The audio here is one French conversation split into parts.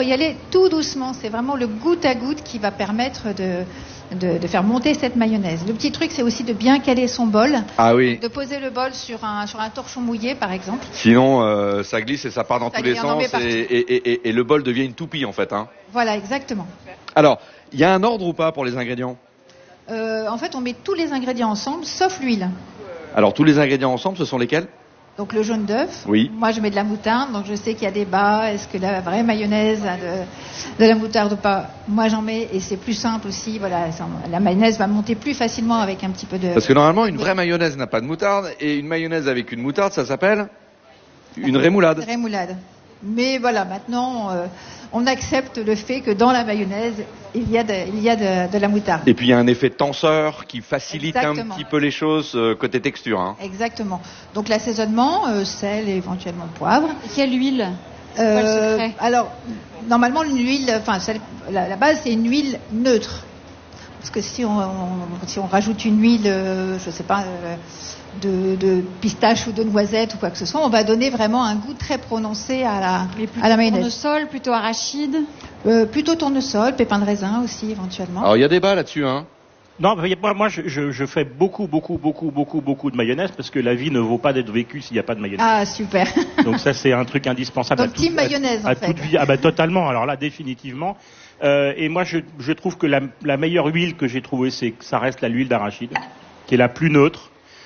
faut y aller tout doucement. C'est vraiment le goutte à goutte qui va permettre de faire monter cette mayonnaise. Le petit truc, c'est aussi de bien caler son bol. Ah oui. De poser le bol sur un torchon mouillé, par exemple. Sinon, ça glisse et ça part dans tous les glisse, on en sens met et le bol devient une toupie en fait. Hein. Voilà, exactement. Alors, il y a un ordre ou pas pour les ingrédients? En fait, on met tous les ingrédients ensemble, sauf l'huile. Alors, tous les ingrédients ensemble, ce sont lesquels? Donc le jaune d'œuf. Oui. Moi, je mets de la moutarde, donc je sais qu'il y a des bas. Est-ce que la vraie mayonnaise a de la moutarde ou pas? Moi, j'en mets et c'est plus simple aussi. Voilà, la mayonnaise va monter plus facilement avec un petit peu de... Parce que normalement, une vraie mayonnaise n'a pas de moutarde et une mayonnaise avec une moutarde, ça s'appelle une rémoulade. Rémoulade. Mais voilà, maintenant, on accepte le fait que dans la mayonnaise, il y a de la moutarde. Et puis il y a un effet tenseur qui facilite Exactement. un petit peu les choses côté texture. Hein. Exactement. Donc l'assaisonnement, sel et éventuellement poivre. Quelle huile? C'est quoi le secret? Alors, normalement, l'huile, la base, c'est une huile neutre. Parce que si on rajoute une huile, je ne sais pas, de pistache ou de noisette ou quoi que ce soit, on va donner vraiment un goût très prononcé à la mayonnaise. Tournesol, plutôt arachide? Plutôt tournesol, pépins de raisin aussi éventuellement. Alors il y a débat là-dessus, hein. Non, moi je fais beaucoup de mayonnaise parce que la vie ne vaut pas d'être vécue s'il n'y a pas de mayonnaise. Ah, super. Donc ça c'est un truc indispensable. Donc team mayonnaise en fait. Toute vie. Ah bah totalement. Alors là définitivement. Et moi je trouve que la meilleure huile que j'ai trouvée, ça reste l'huile d'arachide, qui est la plus neutre,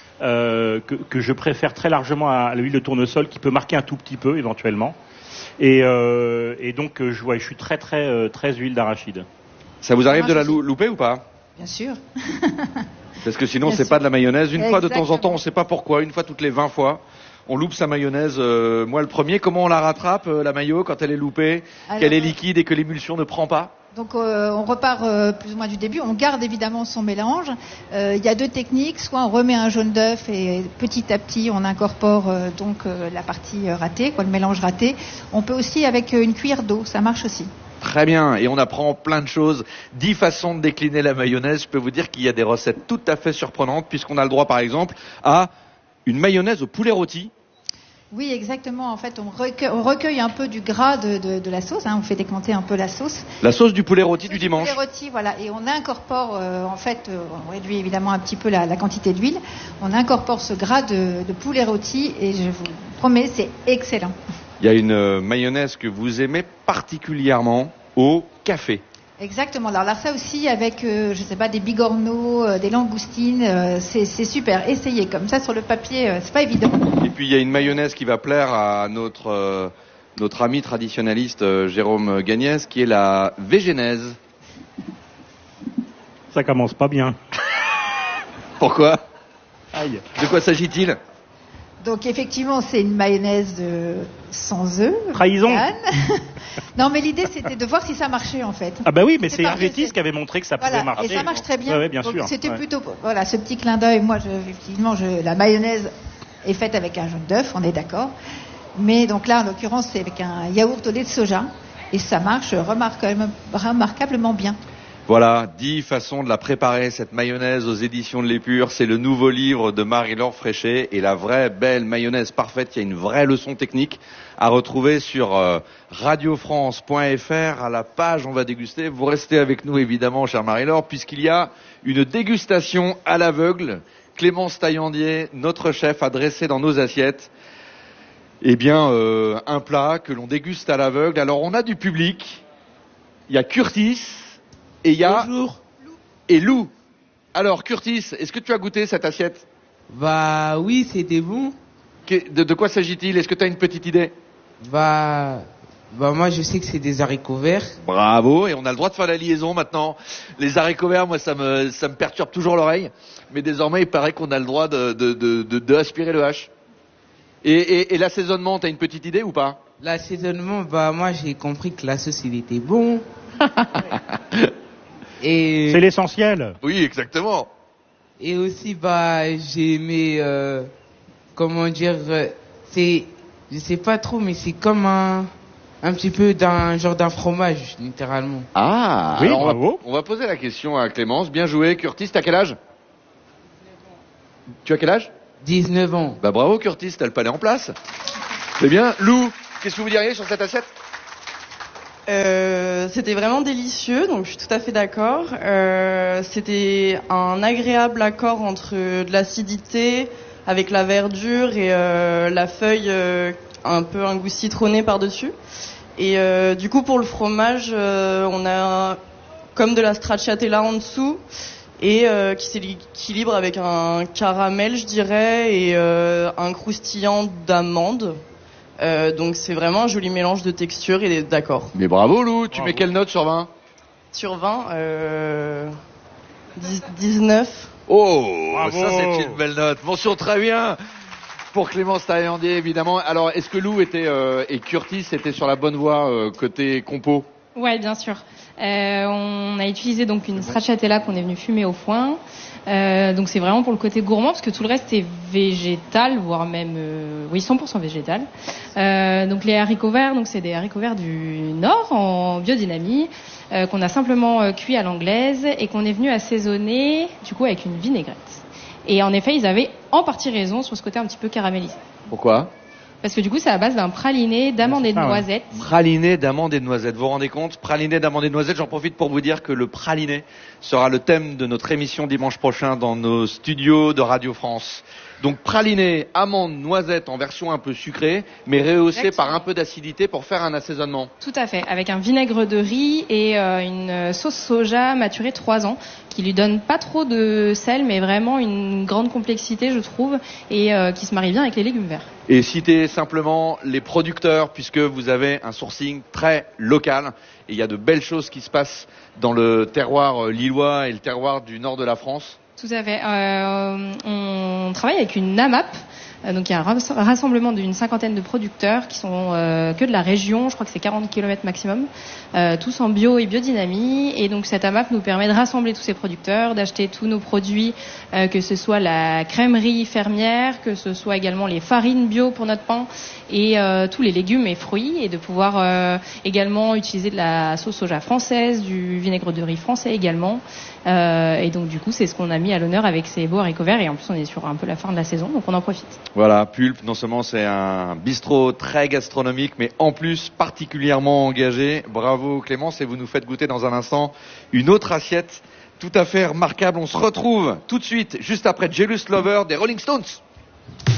que je préfère très largement à l'huile de tournesol, qui peut marquer un tout petit peu éventuellement. Et donc je suis très huile d'arachide. Ça vous arrive de la louper ou pas? Bien sûr. Parce que sinon Bien c'est sûr. pas de la mayonnaise. Une fois de temps en Exactement. temps, on ne sait pas pourquoi, une fois toutes les 20 fois, on loupe sa mayonnaise. Moi le premier, comment on la rattrape, la mayo, quand elle est loupée, Alors, qu'elle est liquide et que l'émulsion ne prend pas? Donc on repart plus ou moins du début. On garde évidemment son mélange. Il y a deux techniques. Soit on remet un jaune d'œuf et petit à petit on incorpore la partie ratée, le mélange raté. On peut aussi avec une cuillère d'eau, ça marche aussi. Très bien, et on apprend plein de choses. 10 façons de décliner la mayonnaise. Je peux vous dire qu'il y a des recettes tout à fait surprenantes, puisqu'on a le droit par exemple à une mayonnaise au poulet rôti. Oui, exactement. En fait, on recueille un peu du gras de la sauce. On fait décanter un peu la sauce. La sauce du poulet rôti du dimanche. Poulet rôti, voilà. Et on incorpore, on réduit évidemment un petit peu la quantité d'huile. On incorpore ce gras de poulet rôti et je vous promets, c'est excellent. Il y a une mayonnaise que vous aimez particulièrement au café. Exactement. Alors là, ça aussi avec, je sais pas, des bigorneaux, des langoustines, c'est super. Essayez comme ça sur le papier, c'est pas évident. Et puis il y a une mayonnaise qui va plaire à notre ami traditionnaliste Jérôme Gagnès, qui est la végénaise. Ça commence pas bien. Pourquoi? Aïe. De quoi s'agit-il? Donc effectivement, c'est une mayonnaise sans œufs. Trahison. vegan. Non, mais l'idée c'était de voir si ça marchait en fait. Ah bah oui, mais c'est parce que Hervétis qui avait montré que ça pouvait Voilà, marcher. et ça marche très bien. Ouais, bien Donc, sûr. c'était Ouais. plutôt voilà ce petit clin d'œil. Moi, effectivement, la mayonnaise est faite avec un jaune d'œuf, on est d'accord. Mais donc là, en l'occurrence, c'est avec un yaourt au lait de soja et ça marche remarquablement bien. Voilà, 10 façons de la préparer, cette mayonnaise aux éditions de l'Épure. C'est le nouveau livre de Marie-Laure Fréchet. Et la vraie belle mayonnaise parfaite, il y a une vraie leçon technique à retrouver sur radiofrance.fr. À la page, on va déguster. Vous restez avec nous, évidemment, chère Marie-Laure, puisqu'il y a une dégustation à l'aveugle. Clémence Taillandier, notre chef, a dressé dans nos assiettes un plat que l'on déguste à l'aveugle. Alors, on a du public. Il y a Curtis. Et il y a Bonjour. et Lou. Alors Curtis, est-ce que tu as goûté cette assiette? Bah oui, c'était bon. De quoi s'agit-il? Est-ce que tu as une petite idée? Bah moi je sais que c'est des haricots verts. Bravo, et on a le droit de faire la liaison maintenant. Les haricots verts, moi ça me perturbe toujours l'oreille, mais désormais il paraît qu'on a le droit de aspirer le H. Et l'assaisonnement, t'as une petite idée ou pas? L'assaisonnement, bah moi j'ai compris que la sauce il était bon. Et C'est l'essentiel. Oui, exactement. et aussi bah j'ai aimé c'est je sais pas trop mais c'est comme un petit peu d'un fromage littéralement. Ah, Oui, alors bravo. on va poser la question à Clémence. Bien joué, Curtis, t'as quel âge? Tu as quel âge? 19 ans. Bah bravo Curtis, t'as le palais en place. C'est bien. Lou, qu'est-ce que vous diriez sur cette assiette? C'était vraiment délicieux, donc je suis tout à fait d'accord. C'était un agréable accord entre de l'acidité avec la verdure et la feuille un peu un goût citronné par-dessus. Et du coup pour le fromage, on a comme de la stracciatella en dessous et qui s'équilibre avec un caramel, je dirais, et un croustillant d'amande. Donc c'est vraiment un joli mélange de textures et d'accords. Mais bravo Lou, tu mets quelle note sur 20? Sur 20, 19. Oh, bravo. Ça c'est une belle note. Mention très bien pour Clémence Taillandier, évidemment. Alors, est-ce que Lou et Curtis étaient sur la bonne voie côté compo? Ouais, bien sûr. On a utilisé donc une stracciatella qu'on est venu fumer au foin. Donc c'est vraiment pour le côté gourmand parce que tout le reste est végétal, voire même 100% végétal. Donc les haricots verts, donc c'est des haricots verts du Nord en biodynamie qu'on a simplement cuit à l'anglaise et qu'on est venu assaisonner du coup avec une vinaigrette. Et en effet, ils avaient en partie raison sur ce côté un petit peu caramélisé. Pourquoi? Parce que du coup, c'est à base d'un praliné d'amandes et de noisettes. Praliné d'amandes et de noisettes. Vous vous rendez compte? Praliné d'amandes et de noisettes. J'en profite pour vous dire que le praliné sera le thème de notre émission dimanche prochain dans nos studios de Radio France. Donc praliné, amandes, noisettes en version un peu sucrée, mais rehaussée par un peu d'acidité pour faire un assaisonnement. Tout à fait, avec un vinaigre de riz et une sauce soja maturée 3 ans, qui lui donne pas trop de sel, mais vraiment une grande complexité, je trouve, et qui se marie bien avec les légumes verts. Et citez simplement les producteurs, puisque vous avez un sourcing très local, et il y a de belles choses qui se passent dans le terroir lillois et le terroir du nord de la France. Tout à fait. On travaille avec une AMAP. Donc il y a un rassemblement d'une 50aine de producteurs qui sont que de la région, je crois que c'est 40 km maximum, tous en bio et biodynamie. Et donc cette AMAP nous permet de rassembler tous ces producteurs, d'acheter tous nos produits, que ce soit la crèmerie fermière, que ce soit également les farines bio pour notre pain et tous les légumes et fruits, et de pouvoir également utiliser de la sauce soja française, du vinaigre de riz français également. Et donc du coup c'est ce qu'on a mis à l'honneur avec ces beaux haricots verts, et en plus on est sur un peu la fin de la saison, donc on en profite. Voilà, Pulpe, non seulement c'est un bistrot très gastronomique, mais en plus particulièrement engagé. Bravo Clémence, et vous nous faites goûter dans un instant une autre assiette tout à fait remarquable. On se retrouve tout de suite, juste après Jealous Lover des Rolling Stones.